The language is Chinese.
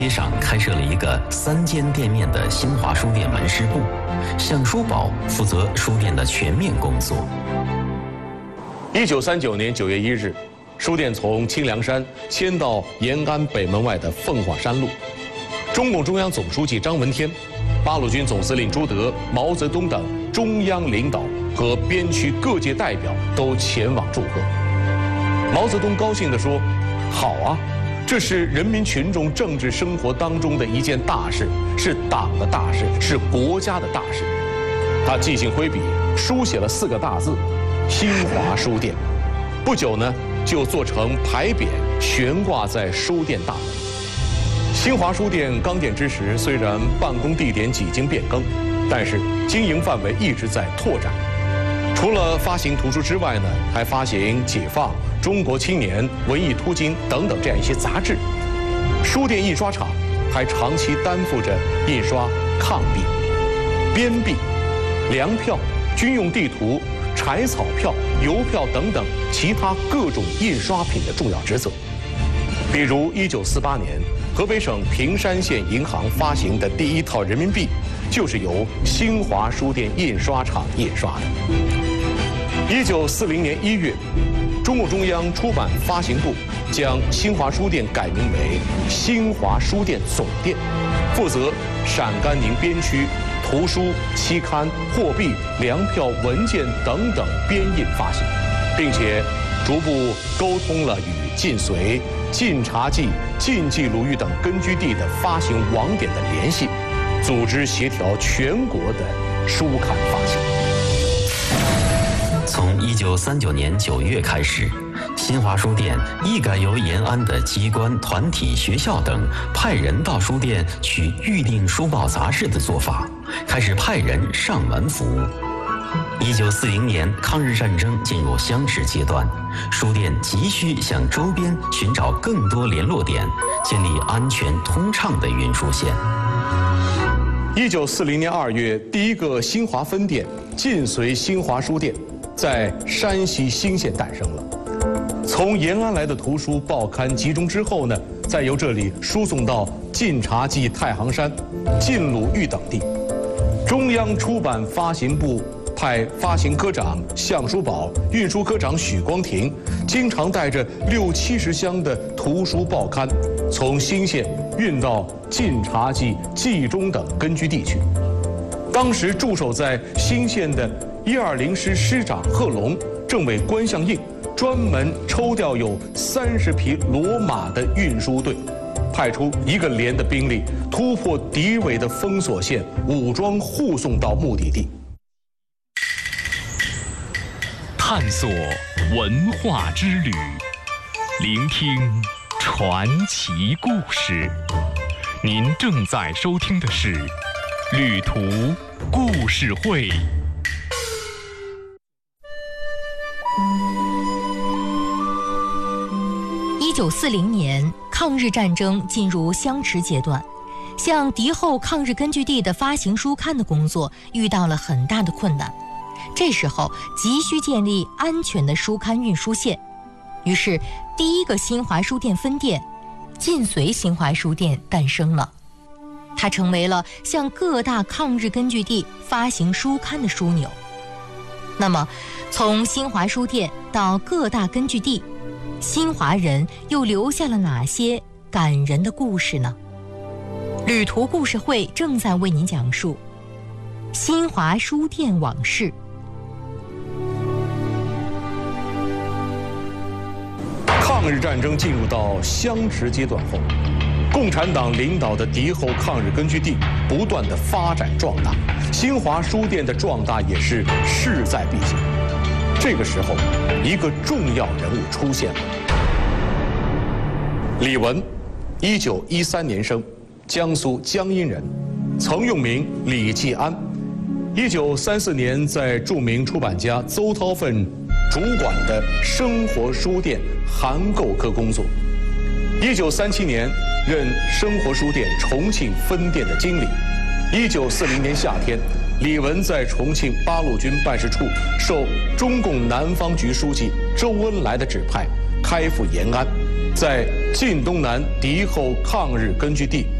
街上开设了一个3间店面的新华书店门市部，向书宝负责书店的全面工作。 1939年9月1日，书店从清凉山迁到延安北门外的凤凰山路。中共中央总书记张闻天、八路军总司令朱德、毛泽东等中央领导和边区各界代表都前往祝贺。毛泽东高兴地说：“好啊！这是人民群众政治生活当中的一件大事，是党的大事，是国家的大事。”他即兴挥笔书写了4个大字：“新华书店”。不久呢，就做成牌匾，悬挂在书店大门。新华书店刚建之时，虽然办公地点几经变更，但是经营范围一直在拓展。除了发行图书之外呢，还发行《解放》《中国青年》《文艺突经》等等这样一些杂志。书店印刷厂还长期担负着印刷抗币、编币、粮票、军用地图、柴草票、邮票等等其他各种印刷品的重要职责。比如1948年，河北省平山县银行发行的第1套人民币，就是由新华书店印刷厂印刷的。1940年1月，中共中央出版发行部将新华书店改名为新华书店总店，负责陕甘宁边区图书、期刊、货币、粮票、文件等等编印发行，并且逐步沟通了与晋绥、晋察冀、晋冀鲁豫等根据地的发行网点的联系，组织协调全国的书刊发行。 从1939年9月开始，新华书店一改由延安的机关、团体、学校等派人到书店去预订书报杂志的做法，开始派人上门服务。1940年抗日战争进入相持阶段，书店急需向周边寻找更多联络点，建立安全通畅的运输线。 1940年2月，第一个新华分店晋绥新华书店在山西兴县诞生了。从延安来的图书报刊集中之后呢，再由这里输送到晋察冀太行山、晋鲁豫等地。中央出版发行部派发行科长项书宝、运输科长许光庭，经常带着60、70箱的图书报刊，从兴县运到晋察冀、冀中等根据地去。当时驻守在兴县的120师师长贺龙正为关相应专门抽调有30匹骡马的运输队，派出1个连的兵力，突破敌伪的封锁线，武装护送到目的地。 探索文化之旅，聆听传奇故事。您正在收听的是《旅途故事会》。 1940年，抗日战争进入相持阶段，向敌后抗日根据地的发行书刊的工作遇到了很大的困难。这时候急需建立安全的书刊运输线，于是第一个新华书店分店晋绥新华书店诞生了。它成为了向各大抗日根据地发行书刊的枢纽。那么从新华书店到各大根据地，新华人又留下了哪些感人的故事呢？旅途故事会正在为您讲述新华书店往事。 抗日战争进入到相持阶段后，共产党领导的敌后抗日根据地不断的发展壮大，新华书店的壮大也是势在必行。这个时候，一个重要人物出现了。李文，1913年生，江苏江阴人，曾用名李继安。1934年在著名出版家邹韬奋主管的生活书店函购科工作。1937年任生活书店重庆分店的经理。1940年夏天，李文在重庆八路军办事处受中共南方局书记周恩来的指派，开赴延安，在晋东南敌后抗日根据地